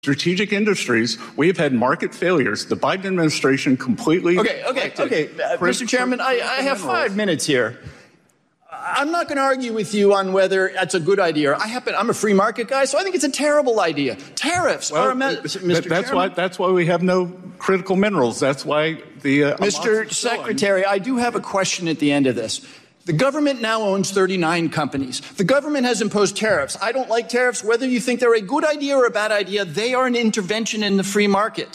strategic industries, we've had market failures. The Biden administration completely... Okay. Mr. Chairman, I have 5 minutes here. I'm not going to argue with you on whether that's a good idea. I'm a free market guy, so I think it's a terrible idea. Tariffs are Mr. Chairman. That's why we have no critical minerals. That's why the... Mr. Secretary, I do have a question at the end of this. The government now owns 39 companies. The government has imposed tariffs. I don't like tariffs. Whether you think they're a good idea or a bad idea, they are an intervention in the free market.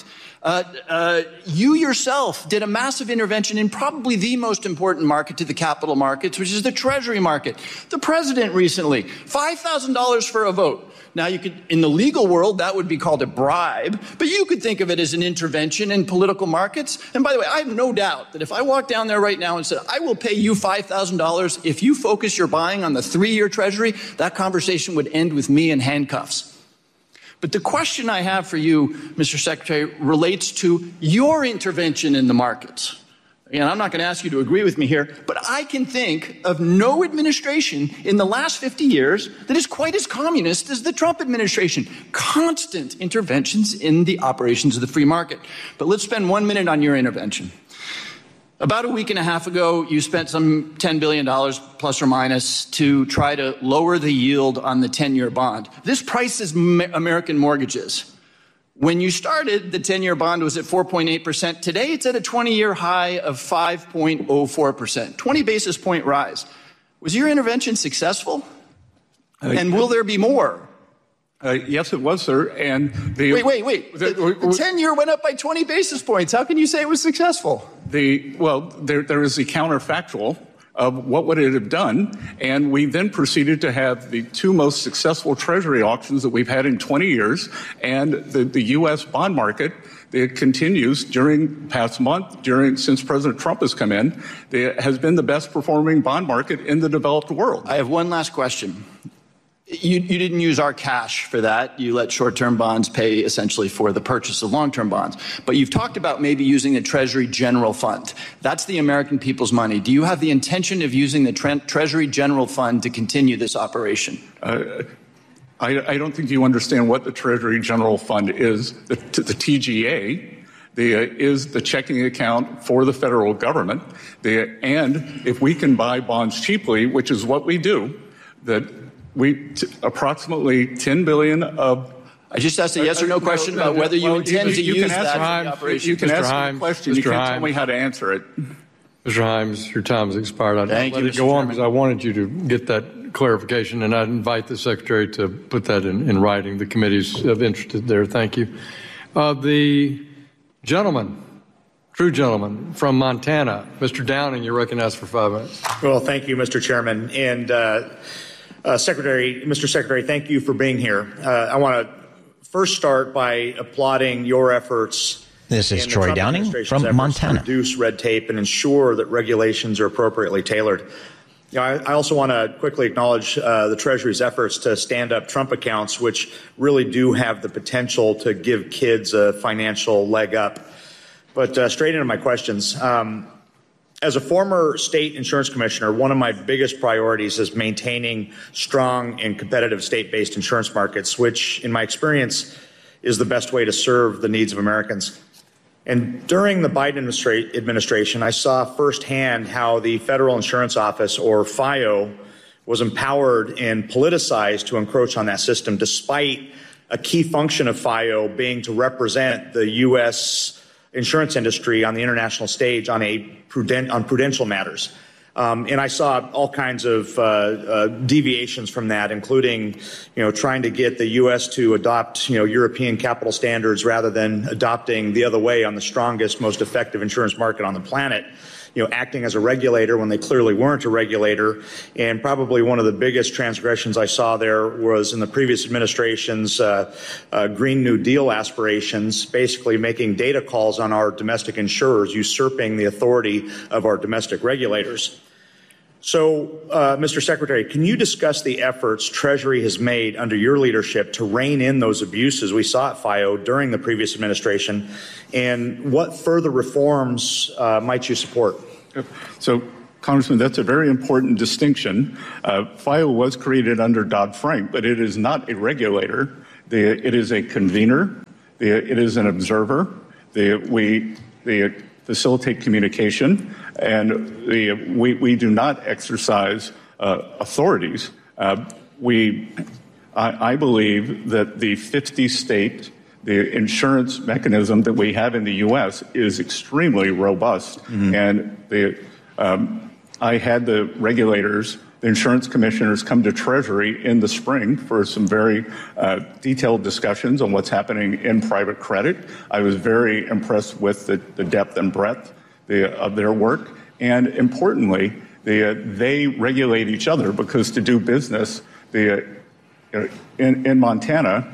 You yourself did a massive intervention in probably the most important market to the capital markets, which is the Treasury market. The president recently, $5,000 for a vote. Now, you could, in the legal world, that would be called a bribe, but you could think of it as an intervention in political markets. And by the way, I have no doubt that if I walked down there right now and said, I will pay you $5,000 if you focus your buying on the 3-year Treasury, that conversation would end with me in handcuffs. But the question I have for you, Mr. Secretary, relates to your intervention in the markets. Again, I'm not going to ask you to agree with me here, but I can think of no administration in the last 50 years that is quite as communist as the Trump administration. Constant interventions in the operations of the free market. But let's spend 1 minute on your intervention. About a week and a half ago, you spent some $10 billion plus or minus to try to lower the yield on the 10-year bond. This prices American mortgages. When you started, the 10-year bond was at 4.8%. Today, it's at a 20-year high of 5.04%, 20 basis point rise. Was your intervention successful? And will there be more? Yes, it was, sir. And Wait. The 10-year went up by 20 basis points. How can you say it was successful? There is the counterfactual of what would it have done, and we then proceeded to have the 2 most successful Treasury auctions that we've had in 20 years, and the U.S. bond market it continues during past month, since President Trump has come in, it has been the best performing bond market in the developed world. I have one last question. You didn't use our cash for that. You let short-term bonds pay essentially for the purchase of long-term bonds. But you've talked about maybe using the Treasury General Fund. That's the American people's money. Do you have the intention of using the Treasury General Fund to continue this operation? I don't think you understand what the Treasury General Fund is. The TGA is the checking account for the federal government. And if we can buy bonds cheaply, which is what we do, approximately $10 billion of... I just asked a yes or no question about whether you intend to use that in the operation. You can ask me a question. You can't tell me how to answer it. Mr. Himes, your time has expired. I'd let it go on because I wanted you to get that clarification, and I'd invite the Secretary to put that in writing. The committee's interested there. Thank you. The true gentleman from Montana, Mr. Downing, you're recognized for 5 minutes. Well, thank you, Mr. Chairman. And Mr. Secretary, thank you for being here. I want to first start by applauding your efforts. This is Troy Downing from Montana. To reduce red tape and ensure that regulations are appropriately tailored. I also want to quickly acknowledge the Treasury's efforts to stand up Trump accounts, which really do have the potential to give kids a financial leg up. But straight into my questions. As a former state insurance commissioner, one of my biggest priorities is maintaining strong and competitive state-based insurance markets, which, in my experience, is the best way to serve the needs of Americans. And during the Biden administration, I saw firsthand how the Federal Insurance Office, or FIO, was empowered and politicized to encroach on that system, despite a key function of FIO being to represent the U.S. insurance industry on the international stage on prudential matters. And I saw all kinds of deviations from that, including, trying to get the U.S. to adopt, European capital standards rather than adopting the other way on the strongest, most effective insurance market on the planet, acting as a regulator when they clearly weren't a regulator. And probably one of the biggest transgressions I saw there was in the previous administration's Green New Deal aspirations, basically making data calls on our domestic insurers, usurping the authority of our domestic regulators. So, Mr. Secretary, can you discuss the efforts Treasury has made under your leadership to rein in those abuses we saw at FIO during the previous administration, and what further reforms might you support? So, Congressman, that's a very important distinction. FIO was created under Dodd-Frank, but it is not a regulator. It is a convener. It is an observer. We facilitate communication, and we do not exercise authorities. I believe that the 50-state insurance mechanism that we have in the U.S. is extremely robust, and I had the regulators, the insurance commissioners, come to Treasury in the spring for some very detailed discussions on what's happening in private credit. I was very impressed with the depth and breadth of their work. And importantly, they regulate each other, because to do business in Montana,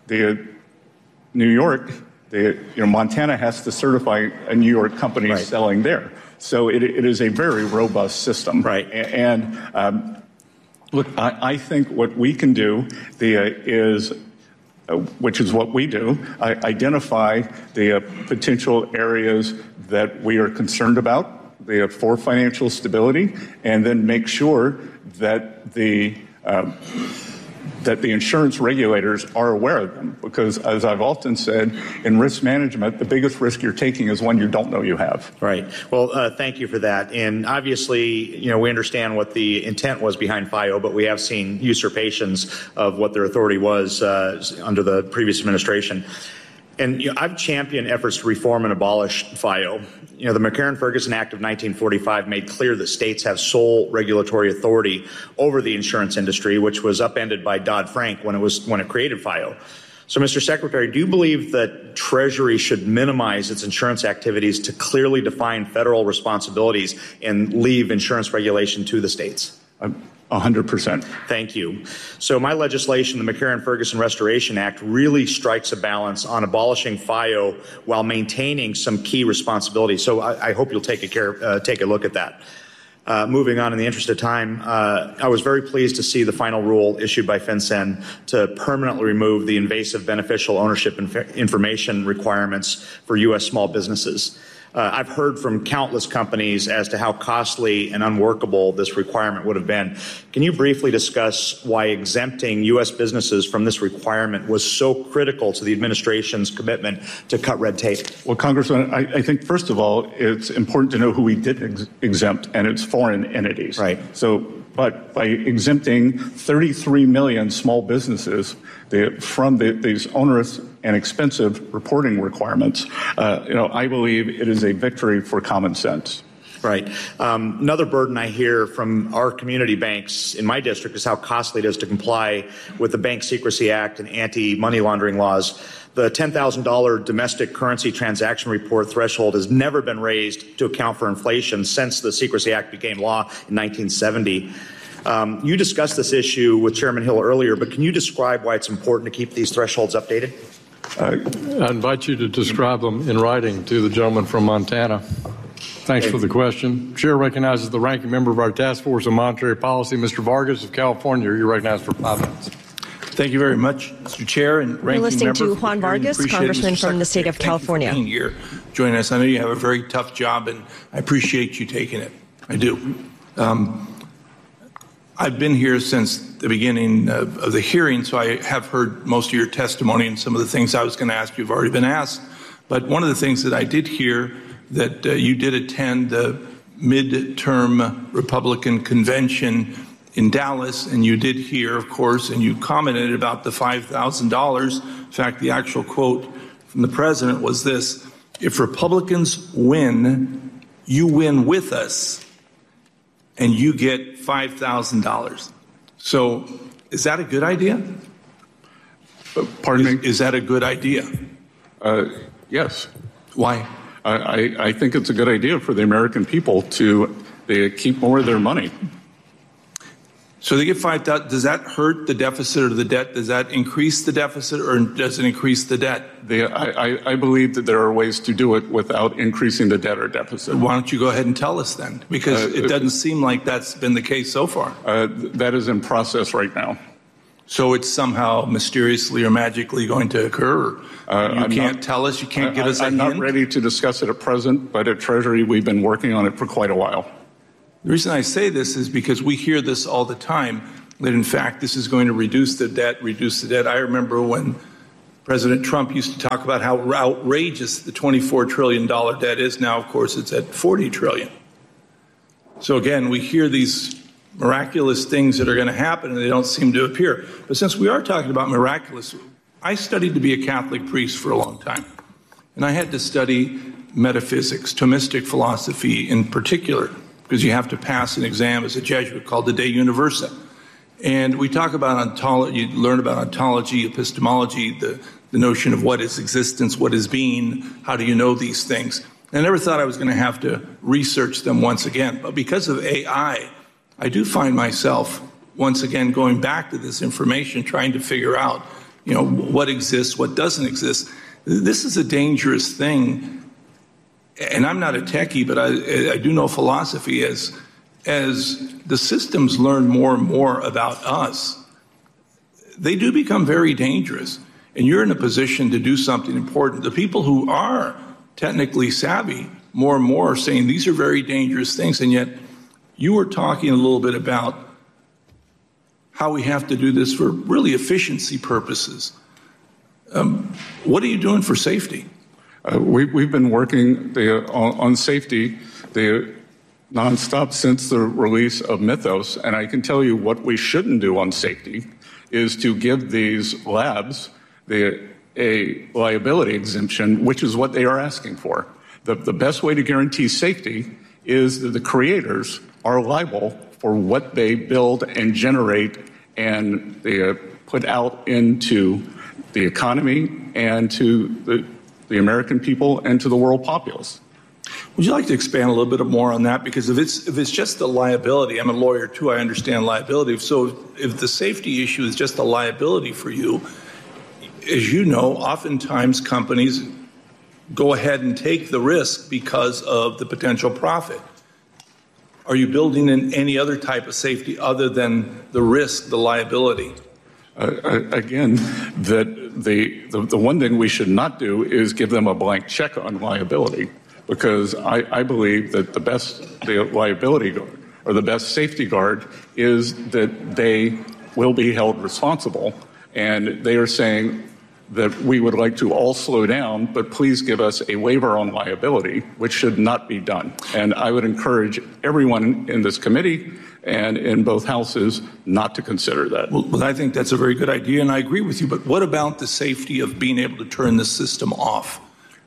New York, Montana has to certify a New York company selling there. So it is a very robust system. Right. And look, I think what we can do is, which is what we do, identify the potential areas that we are concerned about for financial stability, and then make sure that the insurance regulators are aware of them. Because, as I've often said, in risk management, the biggest risk you're taking is one you don't know you have. Right. Well, thank you for that. And obviously, we understand what the intent was behind FIO, but we have seen usurpations of what their authority was under the previous administration. And I've championed efforts to reform and abolish FIO. The McCarran-Ferguson Act of 1945 made clear that states have sole regulatory authority over the insurance industry, which was upended by Dodd-Frank when it created FIO. So, Mr. Secretary, do you believe that Treasury should minimize its insurance activities to clearly define federal responsibilities and leave insurance regulation to the states? 100%. Thank you. So my legislation, the McCarran-Ferguson Restoration Act, really strikes a balance on abolishing FIO while maintaining some key responsibilities. So I hope you'll take a look at that. Moving on, in the interest of time, I was very pleased to see the final rule issued by FinCEN to permanently remove the invasive beneficial ownership information requirements for U.S. small businesses. I've heard from countless companies as to how costly and unworkable this requirement would have been. Can you briefly discuss why exempting U.S. businesses from this requirement was so critical to the administration's commitment to cut red tape? Well, Congressman, I think, first of all, it's important to know who we did exempt, and it's foreign entities. Right. But by exempting 33 million small businesses from these onerous and expensive reporting requirements, I believe it is a victory for common sense. Right. Another burden I hear from our community banks in my district is how costly it is to comply with the Bank Secrecy Act and anti-money laundering laws. The $10,000 domestic currency transaction report threshold has never been raised to account for inflation since the Secrecy Act became law in 1970. You discussed this issue with Chairman Hill earlier, but can you describe why it's important to keep these thresholds updated? I invite you to describe them in writing to the gentleman from Montana. Thanks for the question. Chair recognizes the ranking member of our Task Force on Monetary Policy, Mr. Vargas of California. You're recognized for 5 minutes. Thank you very much, Mr. Chair and ranking member. We're listening to Juan Vargas, Congressman from the state of California. Thank you for being here, joining us. I know you have a very tough job, and I appreciate you taking it. I do. I've been here since the beginning of the hearing, so I have heard most of your testimony, and some of the things I was going to ask you have already been asked. But one of the things that I did hear, that you did attend the midterm Republican convention in Dallas, and you did hear, of course, and you commented about the $5,000. In fact, the actual quote from the president was this: "If Republicans win, you win with us, and you get $5,000." So is that a good idea? Pardon me? Is that a good idea? Yes. Why? I think it's a good idea for the American people to keep more of their money. So they get $5,000. Does that hurt the deficit or the debt? Does that increase the deficit, or does it increase the debt? I believe that there are ways to do it without increasing the debt or deficit. Why don't you go ahead and tell us then? Because it doesn't seem like that's been the case so far. That is in process right now. So it's somehow mysteriously or magically going to occur? You can't tell us? You can't give us a hint? I'm not ready to discuss it at present, but at Treasury we've been working on it for quite a while. The reason I say this is because we hear this all the time. that in fact this is going to reduce the debt. I remember when President Trump used to talk about how outrageous the $24 trillion debt is. Now, of course, it's at $40 trillion. So again, we hear these miraculous things that are going to happen and they don't seem to appear. But since we are talking about miraculous, I studied to be a Catholic priest for a long time. And I had to study metaphysics, Thomistic philosophy in particular, because you have to pass an exam as a Jesuit called the De Universa. And we talk about ontology, you learn about ontology, epistemology, the notion of what is existence, what is being, how do you know these things. I never thought I was going to have to research them once again. But because of AI, I do find myself once again going back to this information, trying to figure out, what exists, what doesn't exist. This is a dangerous thing. And I'm not a techie, but I do know philosophy. As the systems learn more and more about us, they do become very dangerous. And you're in a position to do something important. The people who are technically savvy more and more are saying these are very dangerous things. And yet you were talking a little bit about how we have to do this for really efficiency purposes. What are you doing for safety? We've been working on safety nonstop since the release of Mythos, and I can tell you what we shouldn't do on safety is to give these labs a liability exemption, which is what they are asking for. The best way to guarantee safety is that the creators are liable for what they build and generate and they put out into the economy and to the American people and to the world populace. Would you like to expand a little bit more on that? Because if it's just a liability, I'm a lawyer too, I understand liability. So if the safety issue is just a liability for you, as you know, oftentimes companies go ahead and take the risk because of the potential profit. Are you building in any other type of safety other than the risk, the liability? Again, that the one thing we should not do is give them a blank check on liability, because I believe that the liability guard or the best safety guard is that they will be held responsible. And they are saying that we would like to all slow down, but please give us a waiver on liability, which should not be done. And I would encourage everyone in this committee and in both houses not to consider that. Well, I think that's a very good idea, and I agree with you. But what about the safety of being able to turn the system off?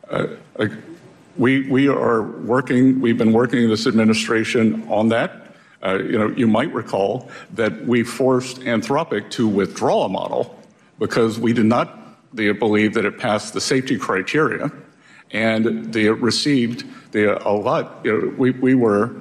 We are working. We've been working in this administration on that. You might recall that we forced Anthropic to withdraw a model because we did not believe that it passed the safety criteria, and they received a lot. We were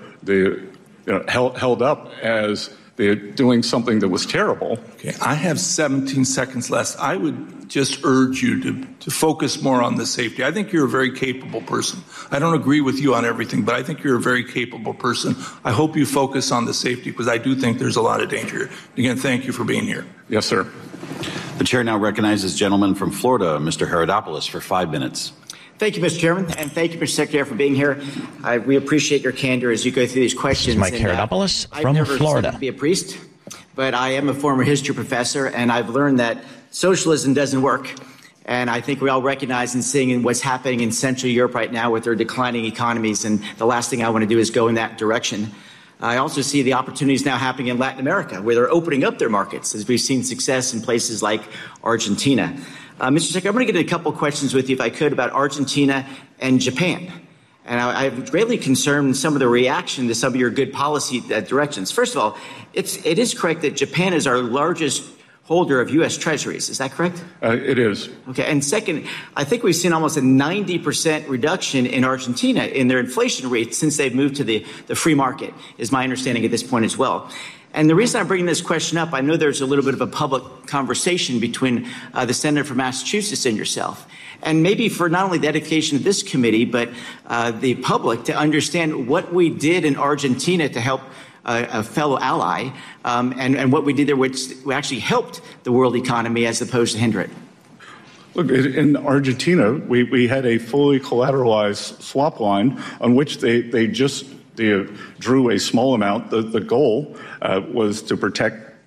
held up as doing something that was terrible. Okay, I have 17 seconds left. I would just urge you to focus more on the safety. I think you're a very capable person. I don't agree with you on everything, but I think you're a very capable person. I hope you focus on the safety because I do think there's a lot of danger. Again, thank you for being here. Yes, sir. The chair now recognizes the gentleman from Florida, Mr. Herodopoulos, for 5 minutes. Thank you, Mr. Chairman, and thank you, Mr. Secretary, for being here. We appreciate your candor as you go through these questions. Mike Herodopoulos from I've never Florida. To be a priest, but I am a former history professor, and I've learned that socialism doesn't work. And I think we all recognize and seeing what's happening in Central Europe right now with their declining economies, and the last thing I want to do is go in that direction. I also see the opportunities now happening in Latin America, where they're opening up their markets, as we've seen success in places like Argentina. Mr. Secretary, I'm going to get a couple questions with you, if I could, about Argentina and Japan. And I'm greatly concerned in some of the reaction to some of your good policy directions. First of all, it is correct that Japan is our largest holder of U.S. Treasuries. Is that correct? It is. Okay. And second, I think we've seen almost a 90% reduction in Argentina in their inflation rate since they've moved to the free market, is my understanding at this point as well. And the reason I'm bringing this question up, I know there's a little bit of a public conversation between the senator from Massachusetts and yourself. And maybe for not only the education of this committee, but the public to understand what we did in Argentina to help a fellow ally, and what we did there, which actually helped the world economy as opposed to hinder it. Look, in Argentina, we had a fully collateralized swap line on which they drew a small amount. The goal was to protect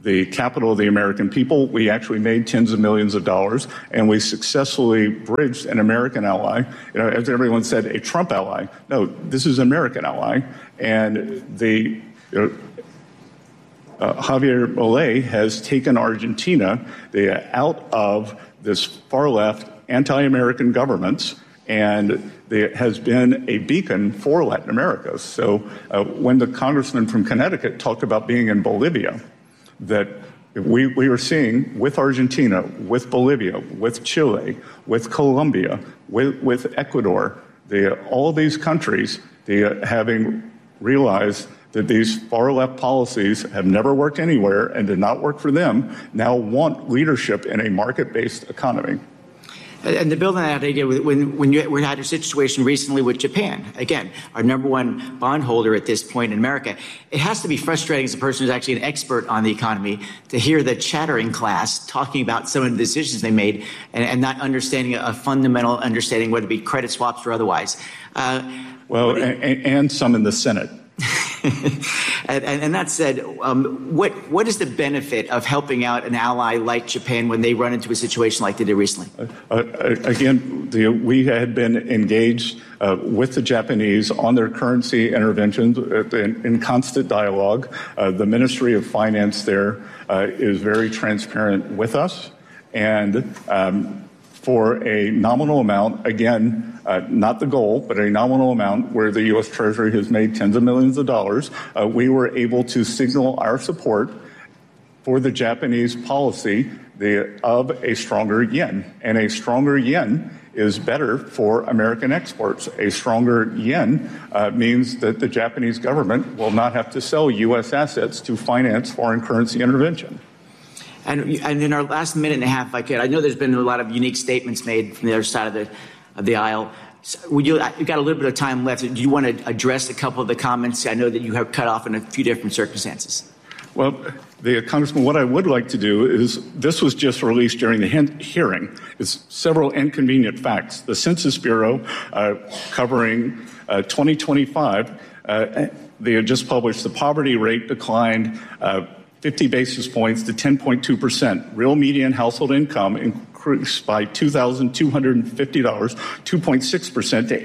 the capital of the American people. We actually made tens of millions of dollars, and we successfully bridged an American ally. You know, as everyone said, a Trump ally. No, this is an American ally, and Javier Milei has taken Argentina out of this far-left anti-American governments, and there has been a beacon for Latin America. So when the congressman from Connecticut talked about being in Bolivia, that we are seeing with Argentina, with Bolivia, with Chile, with Colombia, with Ecuador, all these countries, having realized that these far-left policies have never worked anywhere and did not work for them, now want leadership in a market-based economy. And to build on that idea, when we had a situation recently with Japan, again, our number one bondholder at this point in America, it has to be frustrating as a person who's actually an expert on the economy to hear the chattering class talking about some of the decisions they made and not understanding a fundamental understanding, whether it be credit swaps or otherwise. And some in the Senate. And that said, what is the benefit of helping out an ally like Japan when they run into a situation like they did recently? Again, we had been engaged with the Japanese on their currency interventions in constant dialogue. The Ministry of Finance there is very transparent with us, and for a nominal amount, again, not the goal, but a nominal amount where the U.S. Treasury has made tens of millions of dollars, we were able to signal our support for the Japanese policy of a stronger yen. And a stronger yen is better for American exports. A stronger yen means that the Japanese government will not have to sell U.S. assets to finance foreign currency intervention. And in our last minute and a half, if I could, I know there's been a lot of unique statements made from the other side of the aisle. So you've got a little bit of time left. Do you want to address a couple of the comments? I know that you have cut off in a few different circumstances. Well, Congressman, what I would like to do is, this was just released during the hearing. It's several inconvenient facts. The Census Bureau, covering 2025, they had just published the poverty rate declined 50 basis points to 10.2%. Real median household income increased by $2,250, 2.6% to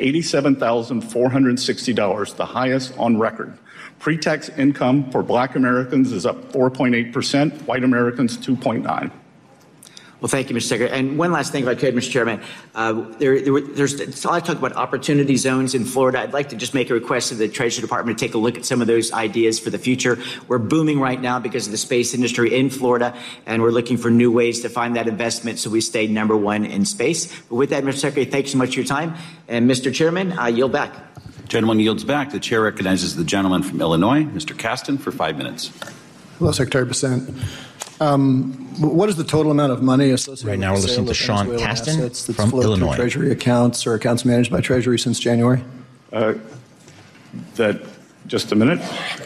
$87,460, the highest on record. Pre-tax income for Black Americans is up 4.8%, white Americans 2.9%. Well, thank you, Mr. Secretary. And one last thing, if I could, Mr. Chairman. There's a lot of talk about opportunity zones in Florida. I'd like to just make a request of the Treasury Department to take a look at some of those ideas for the future. We're booming right now because of the space industry in Florida, and we're looking for new ways to find that investment so we stay number one in space. But with that, Mr. Secretary, thank you so much for your time. And Mr. Chairman, I yield back. Gentleman yields back. The chair recognizes the gentleman from Illinois, Mr. Caston, for 5 minutes. Hello, Secretary Bessent. What is the total amount of money associated right now? We're listening to Sean Caston from Illinois. Treasury accounts or accounts managed by Treasury since January? Just a minute.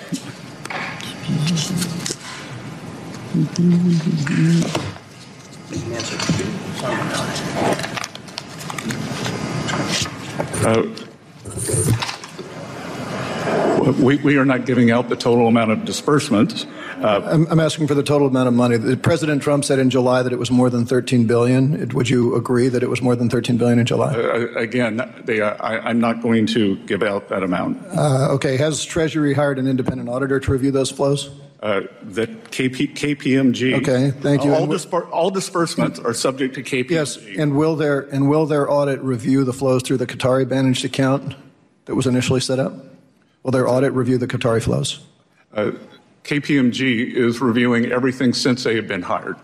We are not giving out the total amount of disbursements. I'm asking for the total amount of money. President Trump said in July that it was more than $13 billion. Would you agree that it was more than $13 billion in July? Again, I'm not going to give out that amount. Okay. Has Treasury hired an independent auditor to review those flows? That KPMG. Okay, thank you. All disbursements are subject to KPMG. Yes, and will their audit review the flows through the Qatari managed account that was initially set up? Will their audit review the Qatari flows? KPMG is reviewing everything since they have been hired.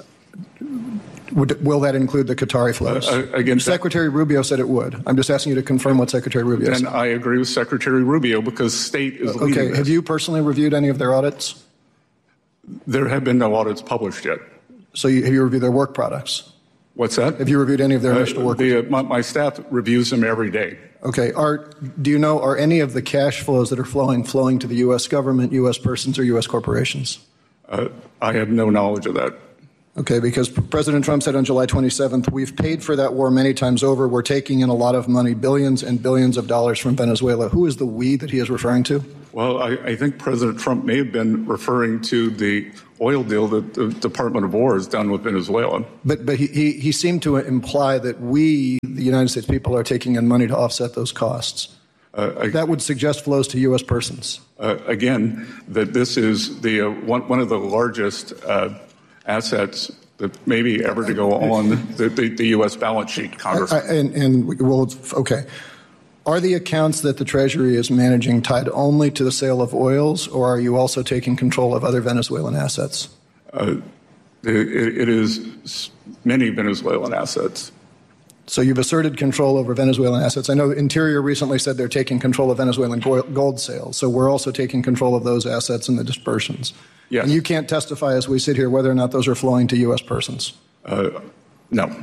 Will that include the Qatari flows? Again, Secretary Rubio said it would. I'm just asking you to confirm what Secretary Rubio said. And I agree with Secretary Rubio because state is leading Okay. this. Have you personally reviewed any of their audits? There have been no audits published yet. So have you reviewed their work products? What's that? Have you reviewed any of their initial work? My staff reviews them every day. Okay. Do you know, are any of the cash flows that are flowing to the U.S. government, U.S. persons, or U.S. corporations? I have no knowledge of that. Okay, because President Trump said on July 27th, we've paid for that war many times over. We're taking in a lot of money, billions and billions of dollars from Venezuela. Who is the we that he is referring to? Well, I think President Trump may have been referring to the oil deal that the Department of War has done with Venezuela. But he seemed to imply that we, the United States people, are taking in money to offset those costs. That would suggest flows to U.S. persons. Again, that this is the one of the largest assets that maybe ever to go on the U.S. balance sheet, Congressman. Okay. Are the accounts that the Treasury is managing tied only to the sale of oils, or are you also taking control of other Venezuelan assets? It is many Venezuelan assets. So you've asserted control over Venezuelan assets. I know Interior recently said they're taking control of Venezuelan gold sales, so we're also taking control of those assets and the dispersions. Yes. And you can't testify as we sit here whether or not those are flowing to U.S. persons? No.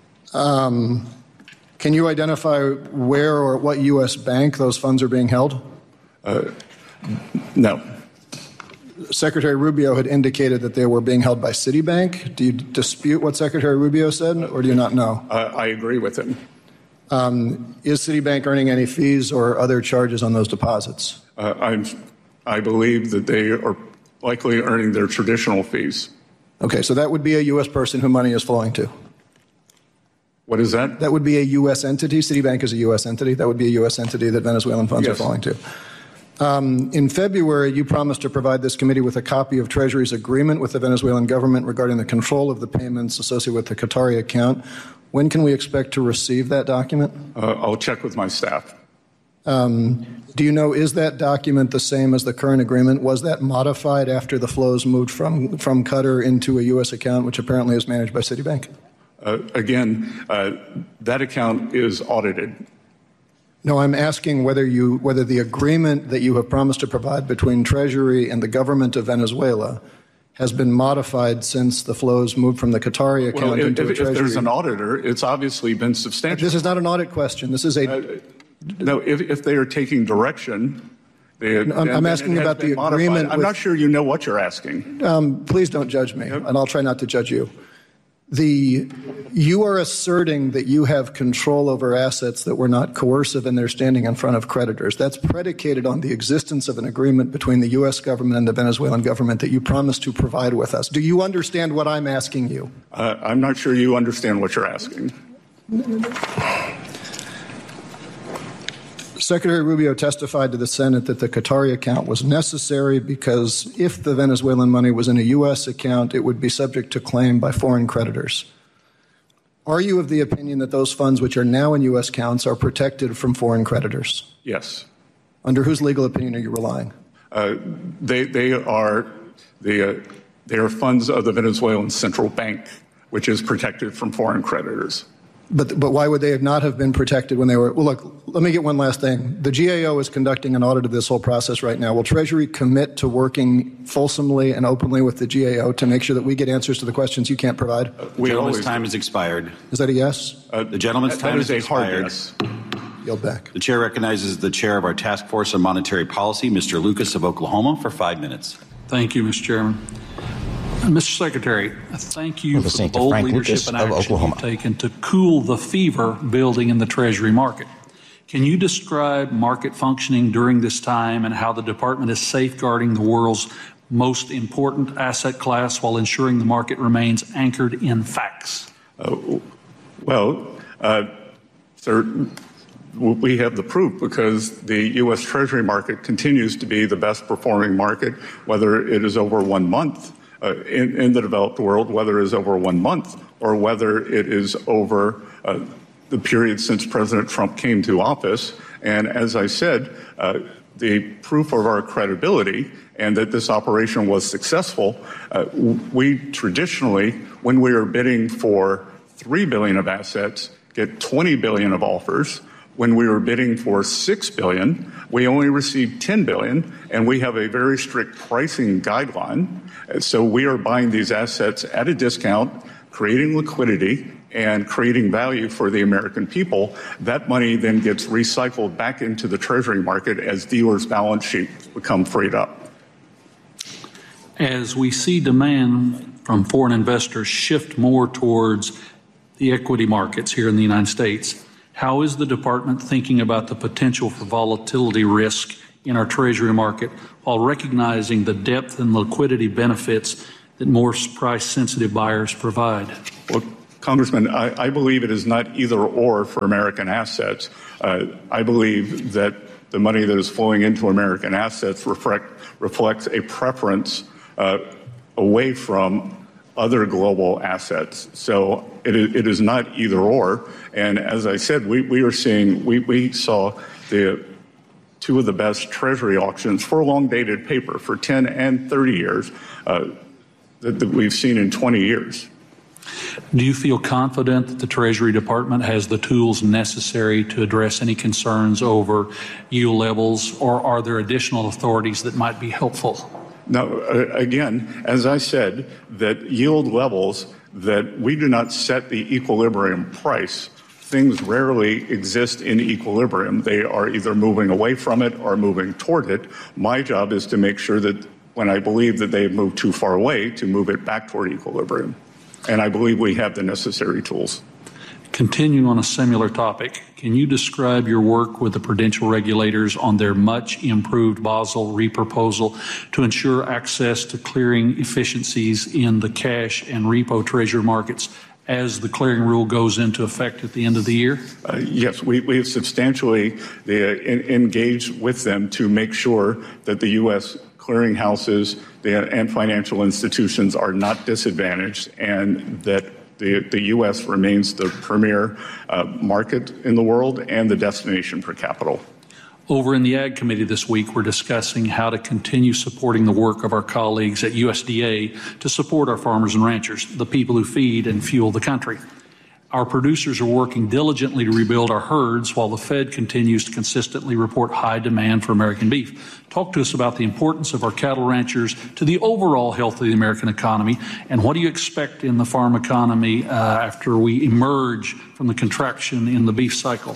Can you identify where or what U.S. bank those funds are being held? No. Secretary Rubio had indicated that they were being held by Citibank. Do you dispute what Secretary Rubio said, or do you not know? I agree with him. Is Citibank earning any fees or other charges on those deposits? I believe that they are likely earning their traditional fees. Okay, so that would be a U.S. person who money is flowing to. What is that? That would be a U.S. entity. Citibank is a U.S. entity. That would be a U.S. entity that Venezuelan funds are flowing to. In February, you promised to provide this committee with a copy of Treasury's agreement with the Venezuelan government regarding the control of the payments associated with the Qatari account. When can we expect to receive that document? I'll check with my staff. Do you know, is that document the same as the current agreement? Was that modified after the flows moved from Qatar into a U.S. account, which apparently is managed by Citibank? Again, that account is audited. No, I'm asking whether the agreement that you have promised to provide between Treasury and the government of Venezuela has been modified since the flows moved from the Qatari account into a Treasury. If there's an auditor, it's obviously been substantial. This is not an audit question. This is a... No, if they are taking direction... I'm asking about the agreement. I'm not sure you know what you're asking. Please don't judge me, and I'll try not to judge you. You are asserting that you have control over assets that were not coercive and they're standing in front of creditors. That's predicated on the existence of an agreement between the U.S. government and the Venezuelan government that you promised to provide with us. Do you understand what I'm asking you? I'm not sure you understand what you're asking. Secretary Rubio testified to the Senate that the Qatari account was necessary because if the Venezuelan money was in a U.S. account, it would be subject to claim by foreign creditors. Are you of the opinion that those funds which are now in U.S. accounts are protected from foreign creditors? Yes. Under whose legal opinion are you relying? They are funds of the Venezuelan Central Bank, which is protected from foreign creditors. But why would they not have been protected when they were... Well, look, let me get one last thing. The GAO is conducting an audit of this whole process right now. Will Treasury commit to working fulsomely and openly with the GAO to make sure that we get answers to the questions you can't provide? The gentleman's time has expired. Is that a yes? The gentleman's time has expired. Yes. Yield back. The chair recognizes the chair of our Task Force on Monetary Policy, Mr. Lucas of Oklahoma, for 5 minutes. Thank you, Mr. Chairman. Mr. Secretary, thank you for the bold leadership and action you've taken to cool the fever building in the Treasury market. Can you describe market functioning during this time and how the department is safeguarding the world's most important asset class while ensuring the market remains anchored in facts? Sir, we have the proof because the U.S. Treasury market continues to be the best performing market, whether it is over 1 month. In the developed world, whether it is over 1 month or whether it is over the period since President Trump came to office. And as I said, the proof of our credibility and that this operation was successful, we traditionally, when we are bidding for $3 billion of assets, get $20 billion of offers. When we were bidding for $6 billion, we only received $10 billion, and we have a very strict pricing guideline. So we are buying these assets at a discount, creating liquidity, and creating value for the American people. That money then gets recycled back into the Treasury market as dealers' balance sheets become freed up. As we see demand from foreign investors shift more towards the equity markets here in the United States, how is the department thinking about the potential for volatility risk in our Treasury market while recognizing the depth and liquidity benefits that more price-sensitive buyers provide? Well, Congressman, I believe it is not either or for American assets. I believe that the money that is flowing into American assets reflects a preference away from other global assets. So it is not either or. And as I said, we saw the two of the best Treasury auctions for long-dated paper for 10 and 30 years that we've seen in 20 years. Do you feel confident that the Treasury Department has the tools necessary to address any concerns over yield levels, or are there additional authorities that might be helpful? No, again, as I said, that yield levels, that we do not set the equilibrium price. Things rarely exist in equilibrium. They are either moving away from it or moving toward it. My job is to make sure that when I believe that they've moved too far away, to move it back toward equilibrium. And I believe we have the necessary tools. Continuing on a similar topic, can you describe your work with the prudential regulators on their much improved Basel reproposal to ensure access to clearing efficiencies in the cash and repo treasury markets as the clearing rule goes into effect at the end of the year? Yes, we have substantially engaged with them to make sure that the U.S. clearinghouses and financial institutions are not disadvantaged, and that the U.S. remains the premier market in the world and the destination for capital. Over in the Ag Committee this week, we're discussing how to continue supporting the work of our colleagues at USDA to support our farmers and ranchers, the people who feed and fuel the country. Our producers are working diligently to rebuild our herds while the Fed continues to consistently report high demand for American beef. Talk to us about the importance of our cattle ranchers to the overall health of the American economy, and what do you expect in the farm economy after we emerge from the contraction in the beef cycle?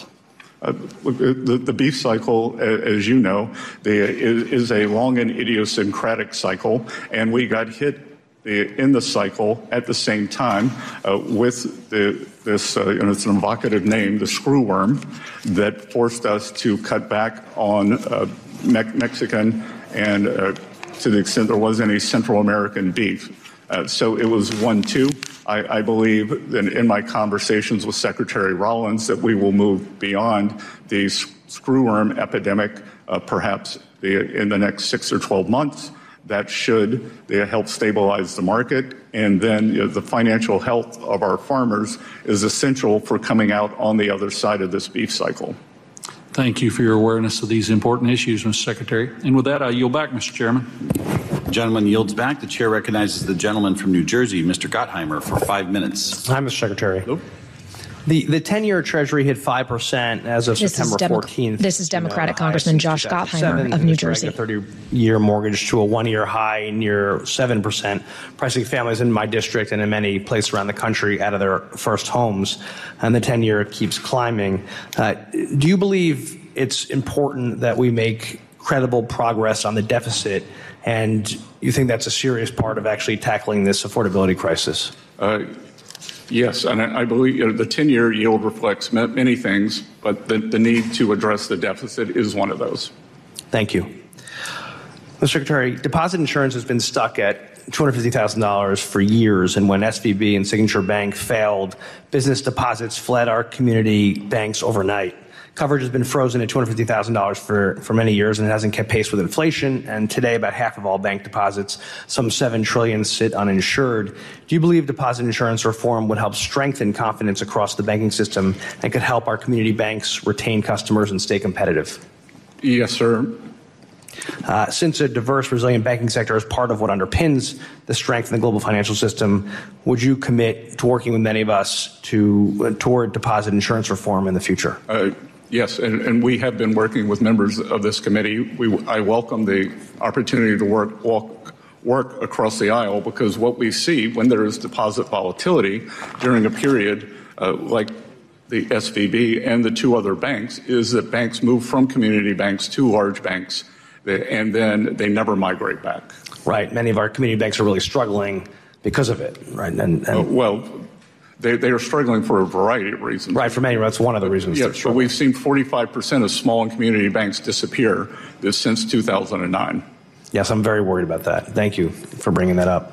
The beef cycle, as you know, is a long and idiosyncratic cycle, and we got hit in the cycle at the same time with this, it's an evocative name, the screwworm, that forced us to cut back on Mexican and to the extent there was any Central American beef. So it was 1-2. I believe that in my conversations with Secretary Rollins that we will move beyond the screwworm epidemic perhaps in the next 6 or 12 months. That should help stabilize the market. And then the financial health of our farmers is essential for coming out on the other side of this beef cycle. Thank you for your awareness of these important issues, Mr. Secretary. And with that, I yield back, Mr. Chairman. The gentleman yields back. The chair recognizes the gentleman from New Jersey, Mr. Gottheimer, for 5 minutes. Hi, Mr. Secretary. Hello. The 10-year Treasury hit 5% as of September 14th. This is Democratic Congressman Josh Gottheimer of New Jersey. A 30-year mortgage to a 1-year high near 7%, pricing families in my district and in many places around the country out of their first homes. And the 10-year keeps climbing. Do you believe it's important that we make credible progress on the deficit? And you think that's a serious part of actually tackling this affordability crisis? Yes, and I believe the 10-year yield reflects many things, but the need to address the deficit is one of those. Thank you. Mr. Secretary, deposit insurance has been stuck at $250,000 for years, and when SVB and Signature Bank failed, business deposits fled our community banks overnight. Coverage has been frozen at $250,000 for many years, and it hasn't kept pace with inflation. And today, about half of all bank deposits, some $7 trillion, sit uninsured. Do you believe deposit insurance reform would help strengthen confidence across the banking system and could help our community banks retain customers and stay competitive? Yes, sir. Since a diverse, resilient banking sector is part of what underpins the strength in the global financial system, would you commit to working with many of us toward deposit insurance reform in the future? Yes, and we have been working with members of this committee. I welcome the opportunity to work across the aisle, because what we see when there is deposit volatility during a period like the SVB and the two other banks is that banks move from community banks to large banks, and then they never migrate back. Right. Many of our community banks are really struggling because of it, right? Well, they are struggling for a variety of reasons. Right, for many, that's one of the reasons. Yes, but we've seen 45% of small and community banks disappear since 2009. Yes, I'm very worried about that. Thank you for bringing that up.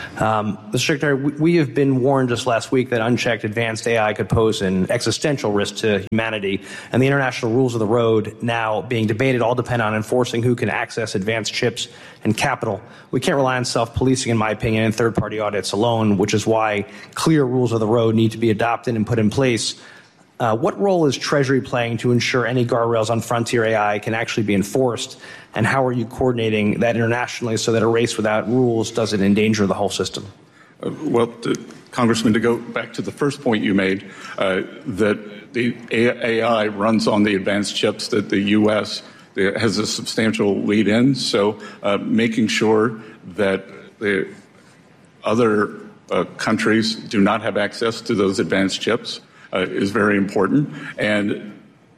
Mr. Secretary, we have been warned just last week that unchecked advanced AI could pose an existential risk to humanity, and the international rules of the road now being debated all depend on enforcing who can access advanced chips and capital. We can't rely on self-policing, in my opinion, and third-party audits alone, which is why clear rules of the road need to be adopted and put in place. What role is Treasury playing to ensure any guardrails on frontier AI can actually be enforced? And how are you coordinating that internationally so that a race without rules doesn't endanger the whole system? Congressman, to go back to the first point you made, that the AI runs on the advanced chips that the U.S. has a substantial lead in. So making sure that the other countries do not have access to those advanced chips is very important. And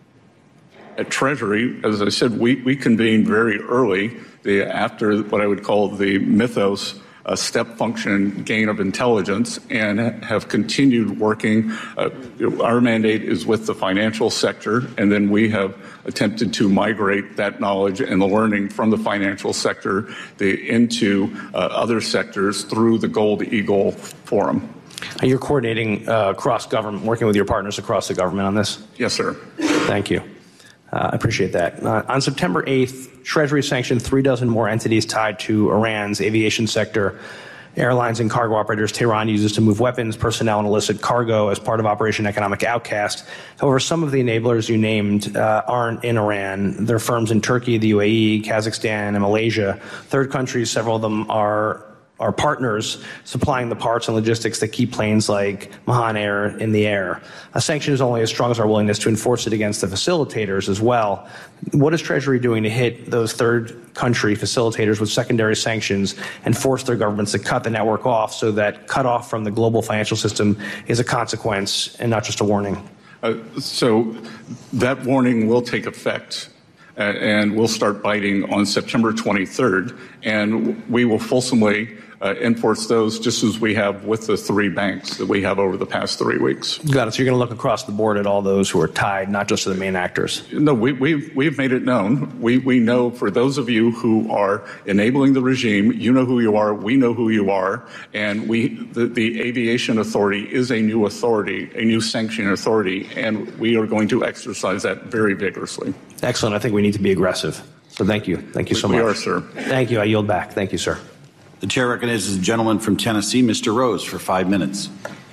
at Treasury, as I said, we convened very early after what I would call the mythos step function gain of intelligence, and have continued working. Our mandate is with the financial sector, and then we have attempted to migrate that knowledge and the learning from the financial sector into other sectors through the Gold Eagle Forum. You're coordinating across government, working with your partners across the government on this? Yes, sir. Thank you. I appreciate that. On September 8th, Treasury sanctioned 36 more entities tied to Iran's aviation sector, airlines and cargo operators Tehran uses to move weapons, personnel, and illicit cargo as part of Operation Economic Outcast. However, some of the enablers you named aren't in Iran. They're firms in Turkey, the UAE, Kazakhstan, and Malaysia. Third countries, several of them are partners supplying the parts and logistics that keep planes like Mahan Air in the air. A sanction is only as strong as our willingness to enforce it against the facilitators as well. What is Treasury doing to hit those third country facilitators with secondary sanctions and force their governments to cut the network off so that cut off from the global financial system is a consequence and not just a warning? So that warning will take effect. And we'll start biting on September 23rd, and we will fulsomely enforce those just as we have with the 3 banks that we have over the past 3 weeks. Got it. So you're going to look across the board at all those who are tied, not just to the main actors? No, we've made it known. We know for those of you who are enabling the regime, you know who you are, we know who you are, and the Aviation Authority is a new authority, a new sanctioning authority, and we are going to exercise that very vigorously. Excellent. I think we need to be aggressive. So thank you. Thank you so much. We are, sir. Thank you. I yield back. Thank you, sir. The chair recognizes the gentleman from Tennessee, Mr. Rose, for 5 minutes.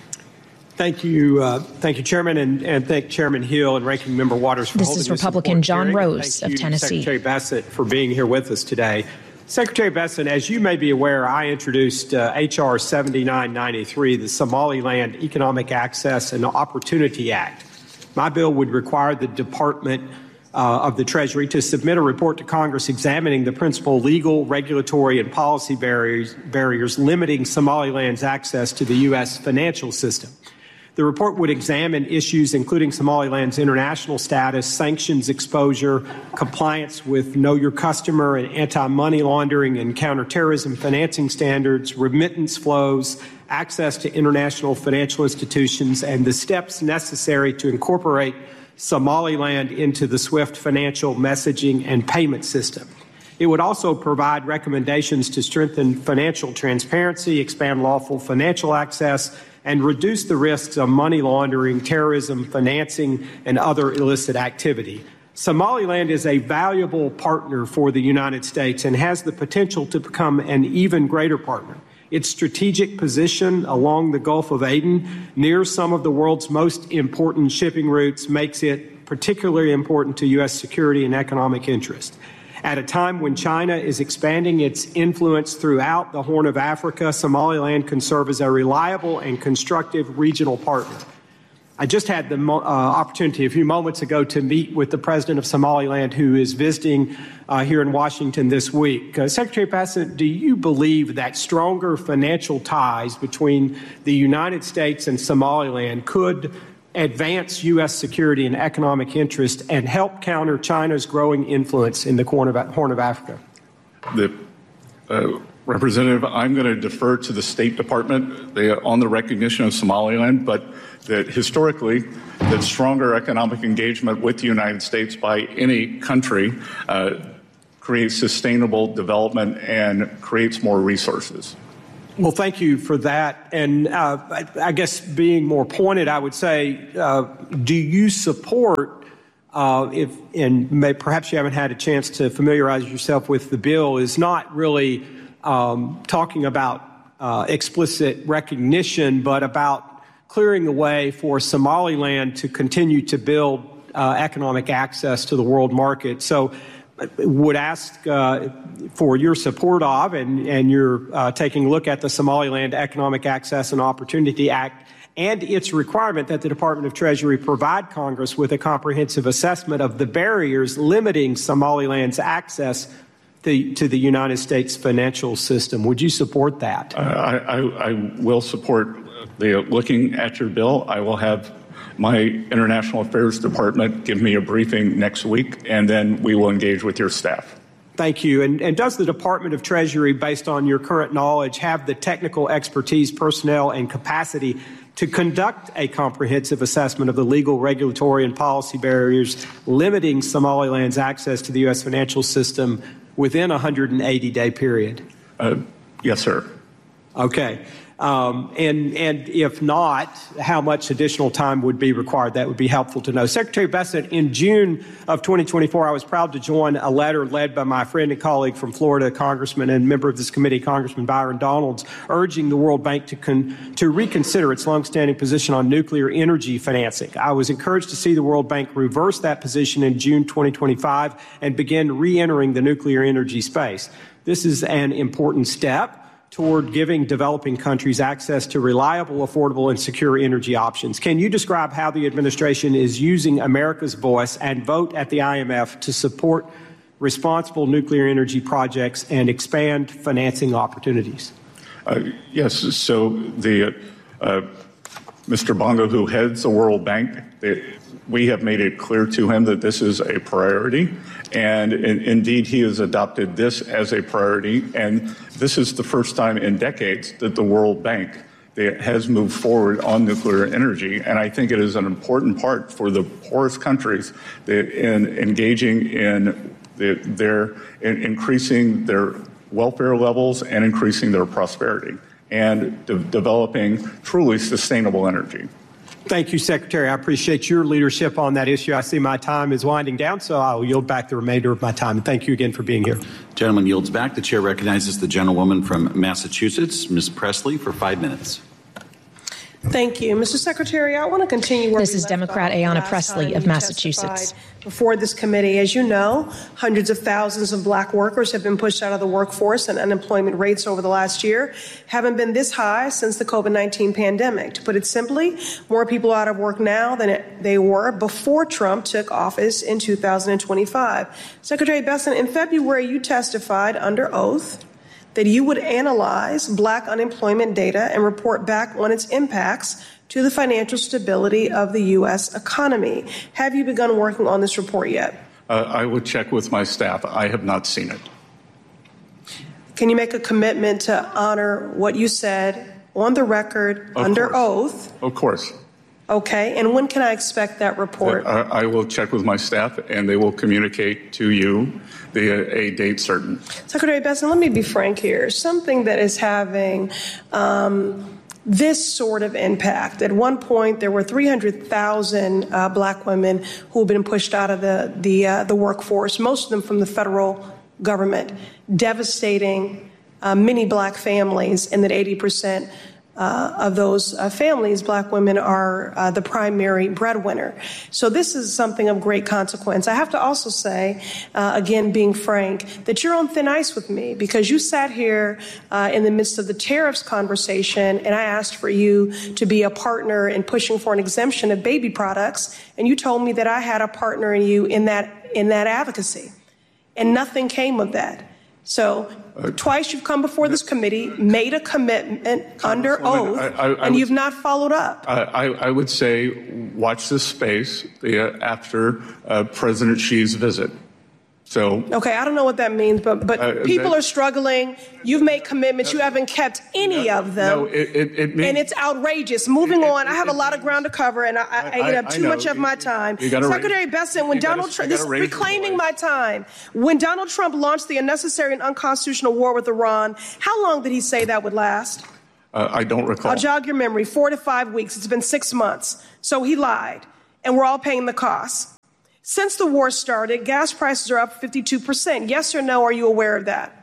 Thank you, Chairman, and thank Chairman Hill and Ranking Member Waters for holding this. This is Republican John Rose of Tennessee. Secretary Bassett for being here with us today. Secretary Bassett, as you may be aware, I introduced H.R. 7993, the Somaliland Economic Access and Opportunity Act. My bill would require the Department of the Treasury to submit a report to Congress examining the principal legal, regulatory, and policy barriers limiting Somaliland's access to the U.S. financial system. The report would examine issues including Somaliland's international status, sanctions exposure, compliance with Know Your Customer and anti-money laundering and counterterrorism financing standards, remittance flows, access to international financial institutions, and the steps necessary to incorporate Somaliland into the SWIFT financial messaging and payment system. It would also provide recommendations to strengthen financial transparency, expand lawful financial access, and reduce the risks of money laundering, terrorism, financing, and other illicit activity. Somaliland is a valuable partner for the United States and has the potential to become an even greater partner. Its strategic position along the Gulf of Aden, near some of the world's most important shipping routes, makes it particularly important to U.S. security and economic interest. At a time when China is expanding its influence throughout the Horn of Africa, Somaliland can serve as a reliable and constructive regional partner. I just had the opportunity a few moments ago to meet with the president of Somaliland, who is visiting here in Washington this week. Secretary Bassett, do you believe that stronger financial ties between the United States and Somaliland could advance U.S. security and economic interest and help counter China's growing influence in the Horn of Africa? Representative, I'm going to defer to the State Department on the recognition of Somaliland, but that historically, that stronger economic engagement with the United States by any country creates sustainable development and creates more resources. Well, thank you for that. And I guess being more pointed, I would say, do you support, perhaps you haven't had a chance to familiarize yourself with the bill, is not really talking about explicit recognition, but about clearing the way for Somaliland to continue to build economic access to the world market. So would ask for your support of, and you're taking a look at the Somaliland Economic Access and Opportunity Act and its requirement that the Department of Treasury provide Congress with a comprehensive assessment of the barriers limiting Somaliland's access to the United States financial system. Would you support that? I will support looking at your bill. I will have my International Affairs Department give me a briefing next week, and then we will engage with your staff. Thank you. And does the Department of Treasury, based on your current knowledge, have the technical expertise, personnel, and capacity to conduct a comprehensive assessment of the legal, regulatory, and policy barriers limiting Somaliland's access to the U.S. financial system within a 180-day period? Yes, sir. Okay. And if not, how much additional time would be required? That would be helpful to know. Secretary Bessent, in June of 2024, I was proud to join a letter led by my friend and colleague from Florida, Congressman and member of this committee, Congressman Byron Donalds, urging the World Bank to reconsider its longstanding position on nuclear energy financing. I was encouraged to see the World Bank reverse that position in June 2025 and begin re-entering the nuclear energy space. This is an important step toward giving developing countries access to reliable, affordable, and secure energy options. Can you describe how the administration is using America's voice and vote at the IMF to support responsible nuclear energy projects and expand financing opportunities? Yes. So Mr. Bongo, who heads the World Bank, we have made it clear to him that this is a priority, and indeed he has adopted this as a priority, and this is the first time in decades that the World Bank has moved forward on nuclear energy, and I think it is an important part for the poorest countries in engaging in increasing their welfare levels and increasing their prosperity and developing truly sustainable energy. Thank you, Secretary. I appreciate your leadership on that issue. I see my time is winding down, so I'll yield back the remainder of my time. And thank you again for being here. Gentleman yields back. The chair recognizes the gentlewoman from Massachusetts, Ms. Presley, for 5 minutes. Thank you. Mr. Secretary, I want to continue where This is Democrat Ayanna Presley of Massachusetts. Before this committee, as you know, hundreds of thousands of black workers have been pushed out of the workforce, and unemployment rates over the last year haven't been this high since the COVID-19 pandemic. To put it simply, more people are out of work now than they were before Trump took office in 2025. Secretary Bessent, in February, you testified under oath that you would analyze black unemployment data and report back on its impacts to the financial stability of the U.S. economy. Have you begun working on this report yet? I would check with my staff. I have not seen it. Can you make a commitment to honor what you said on the record under oath? Of course. Okay. And when can I expect that report? I will check with my staff, and they will communicate to you a date certain. Secretary Bessent, let me be frank here. Something that is having this sort of impact. At one point, there were 300,000 black women who have been pushed out of the workforce, most of them from the federal government, devastating many black families, and that 80% of those families, black women, are the primary breadwinner. So this is something of great consequence. I have to also say, again, being frank, that you're on thin ice with me, because you sat here in the midst of the tariffs conversation, and I asked for you to be a partner in pushing for an exemption of baby products, and you told me that I had a partner in you in that advocacy, and nothing came of that. So twice you've come before this committee, made a commitment under oath, and you've not followed up. I would say watch this space after President Xi's visit. So okay, I don't know what that means, but people are struggling. You've made commitments. You haven't kept any of them. No, it means, and it's outrageous. Moving on, I have a lot of ground to cover, and I eat up too much of my time. Secretary Bessent, when Donald Trump, this is reclaiming my time. When Donald Trump launched the unnecessary and unconstitutional war with Iran, how long did he say that would last? I don't recall. I'll jog your memory. 4 to 5 weeks. It's been 6 months. So he lied, and we're all paying the cost. Since the war started, gas prices are up 52%. Yes or no, are you aware of that?